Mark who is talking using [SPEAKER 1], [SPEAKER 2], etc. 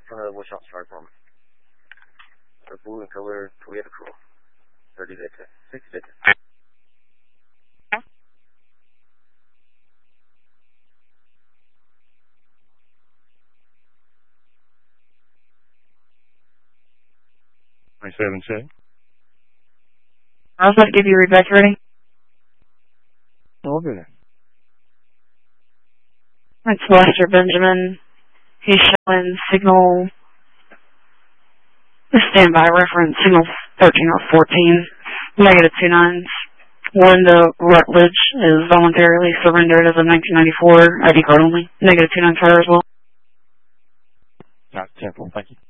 [SPEAKER 1] front of the Woodshop Fire Department. The blue and color Toyota Corolla. 30 digits. 6 digits.
[SPEAKER 2] Check.
[SPEAKER 3] I was about to give you a read back. Ready?
[SPEAKER 2] All good.
[SPEAKER 3] It's Lester Benjamin. He's showing signal, standby reference, signal 13 or 14, negative 29. One to Rutledge is voluntarily surrendered as of 1994, ID card only. Negative 29 fire as well.
[SPEAKER 2] Not 10-4, thank you.